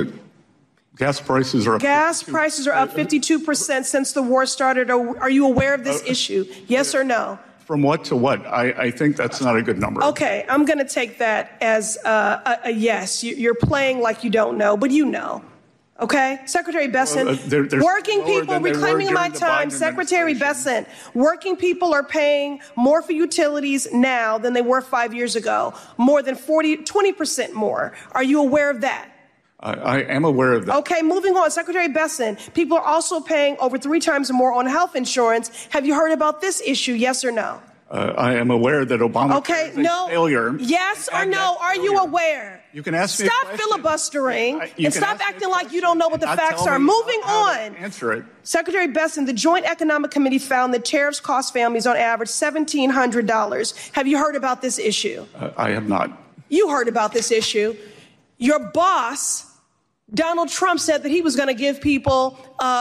Gas prices are up. Gas prices are up 52% since the war started. Are you aware of this issue? Yes or no? From what to what? I think that's not a good number. Okay, I'm going to take that as a yes. You're playing like you don't know, but you know. Okay? Secretary Bessent, working people, reclaiming my time, Secretary Bessent, working people are paying more for utilities now than they were 5 years ago, more than 20% more. Are you aware of that? I am aware of that. Okay, moving on. Secretary Bessent, people are also paying over 3 times more on health insurance. Have you heard about this issue, yes or no? I am aware that Obama is a failure. Yes or no? Are you aware? You can ask me. Stop filibustering and stop acting like you don't know what the facts are. Moving on. Answer it. Secretary Bessent, the Joint Economic Committee found that tariffs cost families on average $1,700. Have you heard about this issue? I have not. You heard about this issue. Your boss, Donald Trump, said that he was going to give people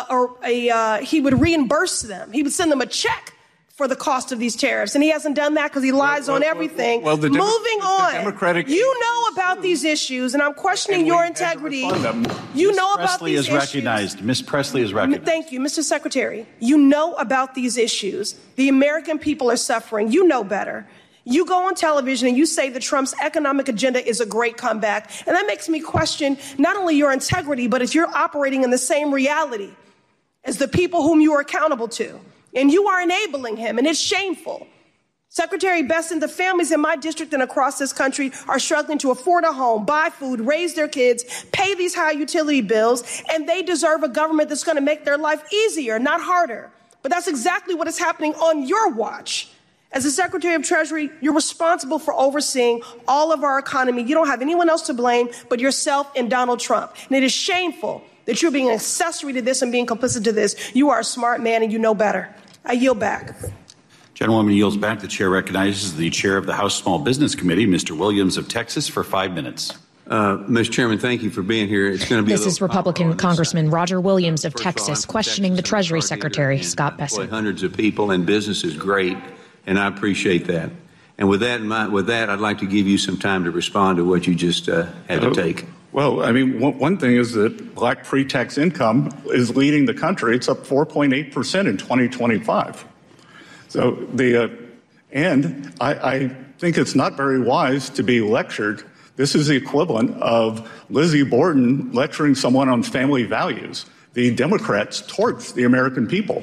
he would reimburse them. He would send them a check for the cost of these tariffs. And he hasn't done that because he lies on everything. Moving on. You know about these issues, and I'm questioning your integrity. You know about these issues. Ms. Presley is recognized. Thank you, Mr. Secretary. You know about these issues. The American people are suffering. You know better. You go on television and you say that Trump's economic agenda is a great comeback. And that makes me question not only your integrity, but if you're operating in the same reality as the people whom you are accountable to. And you are enabling him, and it's shameful. Secretary Bessent, the families in my district and across this country are struggling to afford a home, buy food, raise their kids, pay these high utility bills, and they deserve a government that's going to make their life easier, not harder. But that's exactly what is happening on your watch. As the Secretary of Treasury, you're responsible for overseeing all of our economy. You don't have anyone else to blame but yourself and Donald Trump. And it is shameful that you're being an accessory to this and being complicit to this. You are a smart man and you know better. I yield back. Gentlewoman yields back. The chair recognizes the chair of the House Small Business Committee, Mr. Williams of Texas, for 5 minutes. Mr. Chairman, thank you for being here. It's going to be. This is Republican Congressman Roger Williams of Texas questioning the Treasury Secretary, Scott Bessent. Hundreds of people and business is great, and I appreciate that. And with that in mind, I'd like to give you some time to respond to what you just had to take. Well, I mean, one thing is that black pre-tax income is leading the country. It's up 4.8% in 2025. So and I think it's not very wise to be lectured. This is the equivalent of Lizzie Borden lecturing someone on family values. The Democrats torch the American people.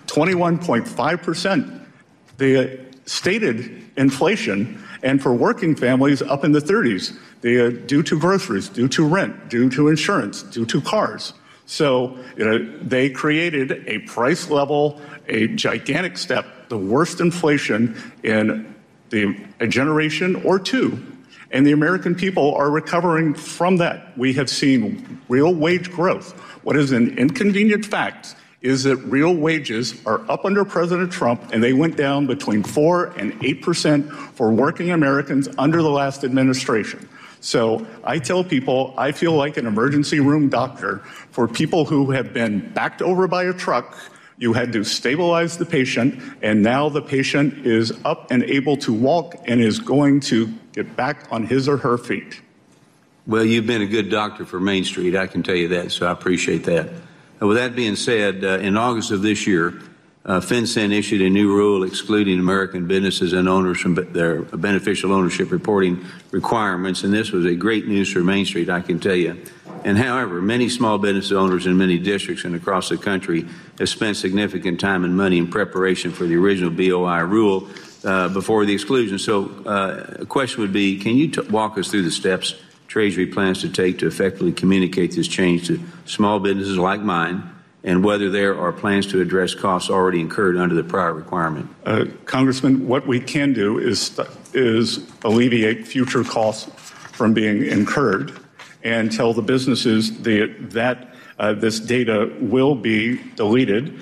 21.5%. The stated inflation, and for working families up in the 30s. Due to groceries, due to rent, due to insurance, due to cars. So they created a price level, a gigantic step, the worst inflation in a generation or two. And the American people are recovering from that. We have seen real wage growth. What is an inconvenient fact is that real wages are up under President Trump, and they went down between 4 and 8% for working Americans under the last administration. So I tell people I feel like an emergency room doctor for people who have been backed over by a truck. You had to stabilize the patient, and now the patient is up and able to walk and is going to get back on his or her feet. Well, you've been a good doctor for Main Street, I can tell you that, so I appreciate that. And with that being said, in August of this year, FinCEN issued a new rule excluding American businesses and owners from their beneficial ownership reporting requirements, and this was a great news for Main Street, I can tell you. And however, many small business owners in many districts and across the country have spent significant time and money in preparation for the original BOI rule before the exclusion. So a question would be, can you walk us through the steps Treasury plans to take to effectively communicate this change to small businesses like mine, and whether there are plans to address costs already incurred under the prior requirement? Congressman, what we can do is alleviate future costs from being incurred and tell the businesses that this data will be deleted,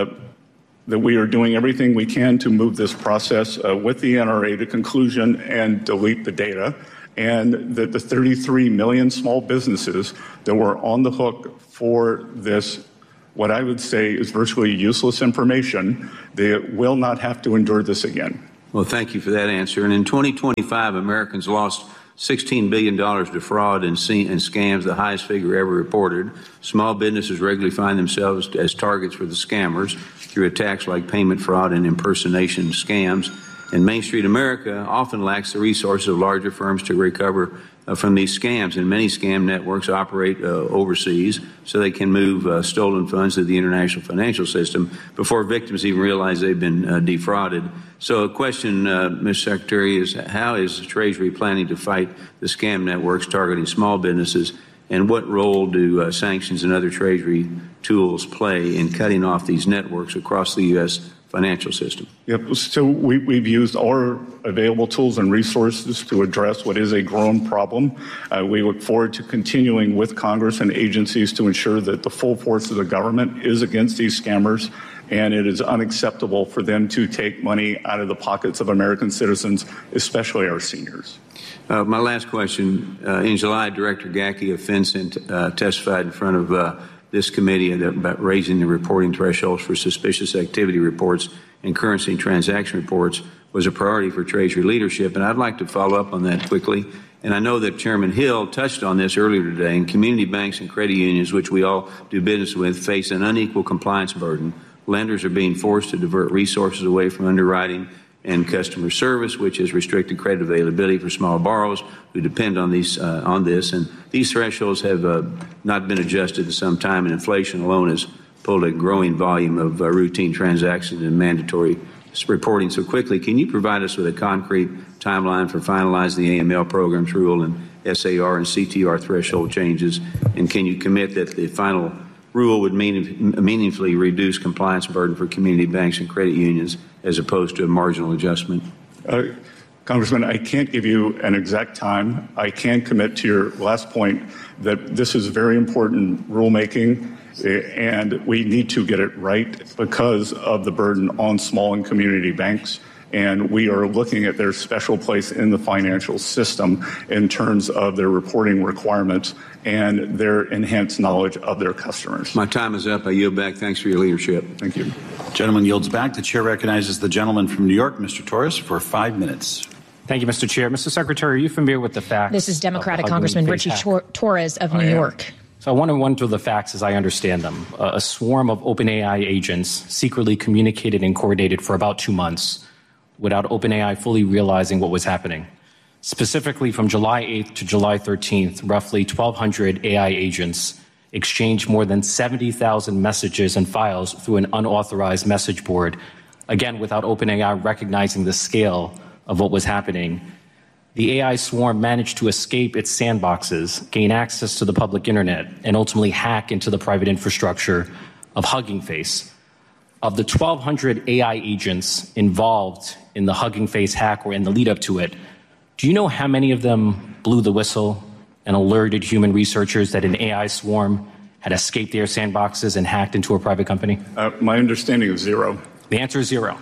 that we are doing everything we can to move this process with the NRA to conclusion and delete the data, and that the 33 million small businesses that were on the hook for this, what I would say is virtually useless information, they will not have to endure this again. Well, thank you for that answer. And in 2025, Americans lost $16 billion to fraud and scams, the highest figure ever reported. Small businesses regularly find themselves as targets for the scammers through attacks like payment fraud and impersonation scams. And Main Street America often lacks the resources of larger firms to recover from these scams. And many scam networks operate overseas so they can move stolen funds to the international financial system before victims even realize they've been defrauded. So a question, Ms. Secretary, is how is the Treasury planning to fight the scam networks targeting small businesses, and what role do sanctions and other Treasury tools play in cutting off these networks across the U.S. financial system? Yep. So we've used our available tools and resources to address what is a growing problem. We look forward to continuing with Congress and agencies to ensure that the full force of the government is against these scammers, and it is unacceptable for them to take money out of the pockets of American citizens, especially our seniors. My last question. In July, Director Gackey of FinCEN testified in front of this committee about raising the reporting thresholds for suspicious activity reports and currency and transaction reports was a priority for Treasury leadership, and I'd like to follow up on that quickly. And I know that Chairman Hill touched on this earlier today, and community banks and credit unions, which we all do business with, face an unequal compliance burden. Lenders are being forced to divert resources away from underwriting and customer service, which has restricted credit availability for small borrowers who depend on this. And these thresholds have not been adjusted in some time, and inflation alone has pulled a growing volume of routine transactions and mandatory reporting so quickly. Can you provide us with a concrete timeline for finalizing the AML programs rule and SAR and CTR threshold changes? And can you commit that the final rule would meaningfully reduce compliance burden for community banks and credit unions as opposed to a marginal adjustment? Congressman, I can't give you an exact time. I can commit to your last point that this is very important rulemaking, and we need to get it right because of the burden on small and community banks. And we are looking at their special place in the financial system in terms of their reporting requirements and their enhanced knowledge of their customers. My time is up. I yield back. Thanks for your leadership. Thank you. Gentleman yields back. The chair recognizes the gentleman from New York, Mr. Torres, for 5 minutes. Thank you, Mr. Chair. Mr. Secretary, are you familiar with the facts? This is Democratic Congressman Richie Torres of New York. So I want to run through the facts as I understand them. A swarm of OpenAI agents secretly communicated and coordinated for about 2 months without OpenAI fully realizing what was happening. Specifically, from July 8th to July 13th, roughly 1,200 AI agents exchanged more than 70,000 messages and files through an unauthorized message board, again, without OpenAI recognizing the scale of what was happening. The AI swarm managed to escape its sandboxes, gain access to the public internet, and ultimately hack into the private infrastructure of Hugging Face. Of the 1,200 AI agents involved in the Hugging Face hack or in the lead up to it, do you know how many of them blew the whistle and alerted human researchers that an AI swarm had escaped their sandboxes and hacked into a private company? My understanding is zero. The answer is zero.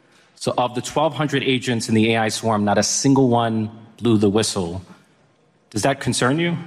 So of the 1,200 agents in the AI swarm, not a single one blew the whistle. Does that concern you?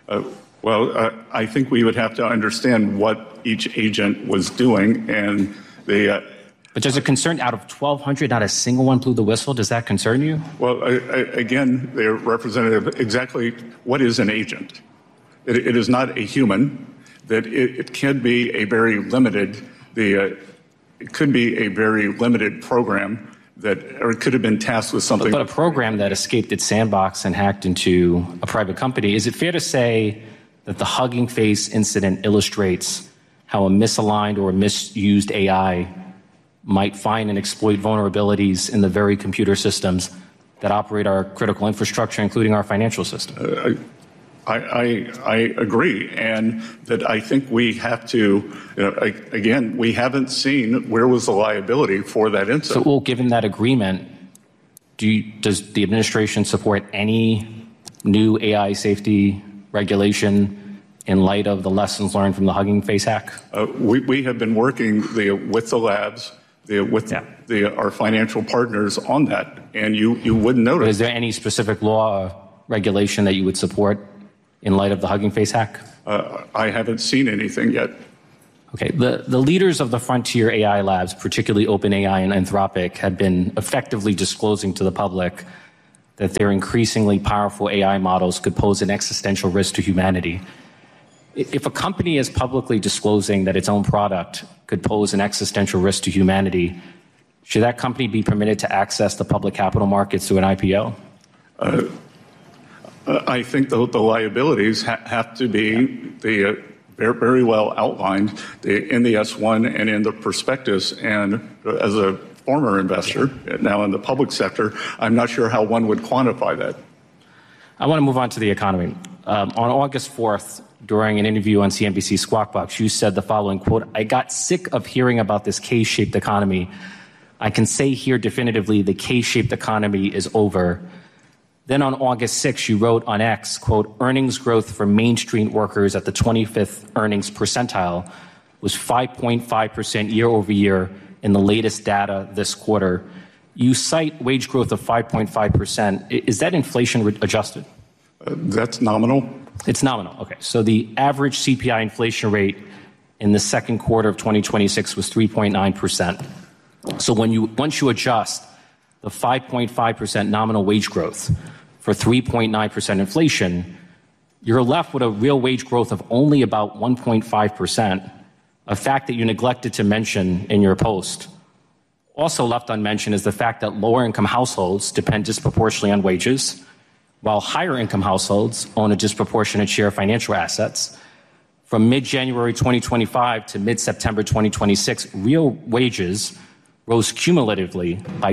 I think we would have to understand what each agent was doing, and they. But does it concern, out of 1,200, not a single one blew the whistle? Does that concern you? Well, again, they're representative. Exactly what is an agent? It is not a human. That it can be a very limited. It could be a very limited program or it could have been tasked with something. But a program that escaped its sandbox and hacked into a private company. Is it fair to say that the Hugging Face incident illustrates how a misaligned or a misused AI might find and exploit vulnerabilities in the very computer systems that operate our critical infrastructure, including our financial system? I agree, and that I think we have to, again, we haven't seen where was the liability for that incident. So, well, given that agreement, does the administration support any new AI safety regulation in light of the lessons learned from the Hugging Face hack? We have been working with the labs, our financial partners on that, and you wouldn't notice. But is there any specific law or regulation that you would support in light of the Hugging Face hack? I haven't seen anything yet. Okay, the leaders of the frontier AI labs, particularly OpenAI and Anthropic, have been effectively disclosing to the public that their increasingly powerful AI models could pose an existential risk to humanity. If a company is publicly disclosing that its own product could pose an existential risk to humanity, should that company be permitted to access the public capital markets through an IPO? I think the liabilities have to be very well outlined in the S-1 and in the prospectus. And as a former investor, now in the public sector, I'm not sure how one would quantify that. I want to move on to the economy. On August 4th, during an interview on CNBC Squawk Box, you said the following, quote, "I got sick of hearing about this K-shaped economy. I can say here definitively the K-shaped economy is over." Then on August 6th, you wrote on X, quote, "Earnings growth for Main Street workers at the 25th earnings percentile was 5.5% year over year in the latest data this quarter." You cite wage growth of 5.5%. Is that inflation adjusted? That's nominal. It's nominal. Okay. So the average CPI inflation rate in the second quarter of 2026 was 3.9%. So once you adjust the 5.5% nominal wage growth for 3.9% inflation, you're left with a real wage growth of only about 1.5%, a fact that you neglected to mention in your post. Also left unmentioned is the fact that lower income households depend disproportionately on wages, while higher income households own a disproportionate share of financial assets. From mid-January 2025 to mid-September 2026, real wages rose cumulatively by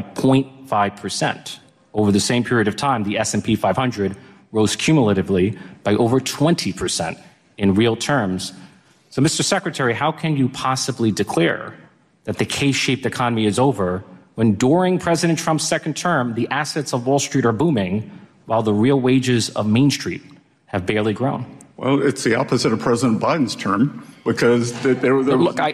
0.5%. Over the same period of time, the S&P 500 rose cumulatively by over 20% in real terms. So, Mr. Secretary, how can you possibly declare that the K-shaped economy is over when during President Trump's second term, the assets of Wall Street are booming while the real wages of Main Street have barely grown? Well, it's the opposite of President Biden's term, because there was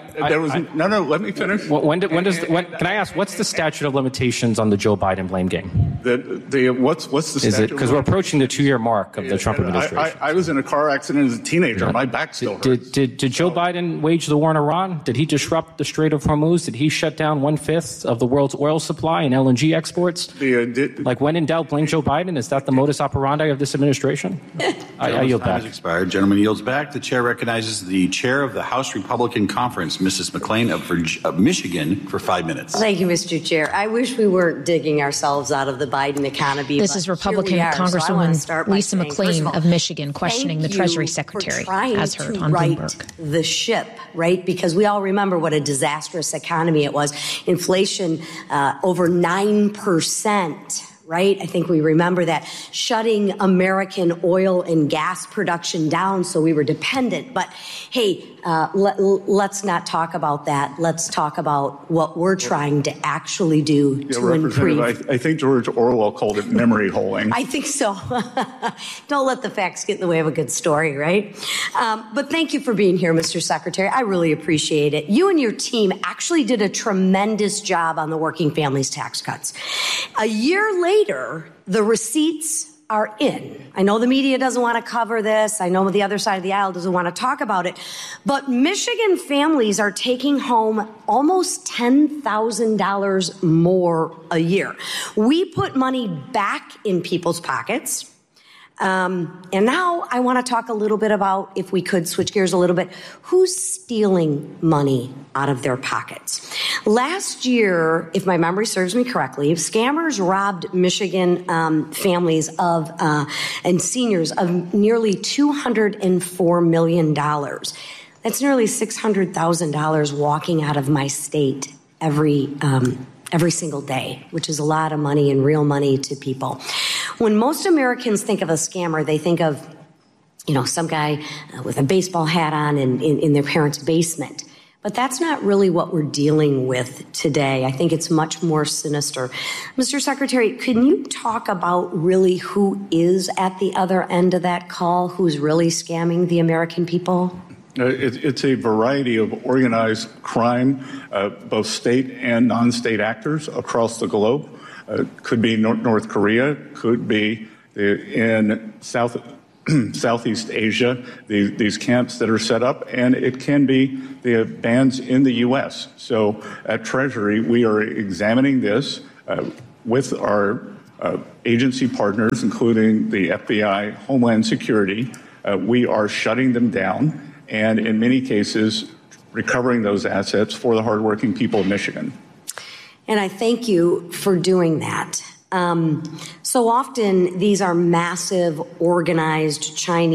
no. Let me finish. Can I ask, what's the statute of limitations on the Joe Biden blame game? What's the statute? Is it because we're approaching the 2-year mark of the Trump administration? I was in a car accident as a teenager. Yeah. My back still hurts. Did Joe Biden wage the war on Iran? Did he disrupt the Strait of Hormuz? Did he shut down 1/5 of the world's oil supply and LNG exports? Like when in doubt, blame Joe Biden. Is that the modus operandi of this administration? I yield back. Gentleman yields back. The chair recognizes the chair of the House Republican Conference, Mrs. McClain of Michigan, for 5 minutes. Thank you, Mr. Chair. I wish we weren't digging ourselves out of the Biden economy. This is Republican Congresswoman Lisa McClain of Michigan questioning the Treasury Secretary, as heard on Bloomberg. The ship, right? Because we all remember what a disastrous economy it was. Inflation over 9%. Right? I think we remember that, shutting American oil and gas production down so we were dependent. But hey, let's not talk about that. Let's talk about what we're trying to actually do to improve. I think George Orwell called it memory holing. I think so. Don't let the facts get in the way of a good story, right? But thank you for being here, Mr. Secretary. I really appreciate it. You and your team actually did a tremendous job on the working families tax cuts. A year later, the receipts are in. I know the media doesn't want to cover this. I know the other side of the aisle doesn't want to talk about it. But Michigan families are taking home almost $10,000 more a year. We put money back in people's pockets. And now I want to talk a little bit about, if we could switch gears a little bit, who's stealing money out of their pockets. Last year, if my memory serves me correctly, scammers robbed Michigan families of and seniors of nearly $204 million. That's nearly $600,000 walking out of my state every single day, which is a lot of money and real money to people. When most Americans think of a scammer, they think of, some guy with a baseball hat on in their parents' basement. But that's not really what we're dealing with today. I think it's much more sinister. Mr. Secretary, can you talk about really who is at the other end of that call, who's really scamming the American people? It's a variety of organized crime, both state and non-state actors across the globe. Could be North Korea, could be in Southeast Asia, these camps that are set up, and it can be the bands in the U.S. So at Treasury, we are examining this with our agency partners, including the FBI, Homeland Security. We are shutting them down and, in many cases, recovering those assets for the hardworking people of Michigan. And I thank you for doing that. So often, these are massive, organized Chinese